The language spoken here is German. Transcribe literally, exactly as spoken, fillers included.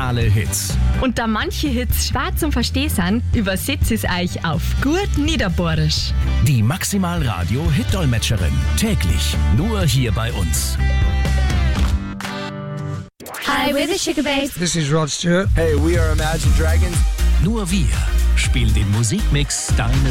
Originale Hits. Und da manche Hits schwer zum Verstehen sind, übersetze es euch auf gut Niederbohrisch. Die Maximal Radio Hit-Dolmetscherin. Täglich nur hier bei uns. Hi, we're the Sugar Babes. This is Rod Stewart. Hey, we are Imagine Dragons. Nur wir spielen den Musikmix deines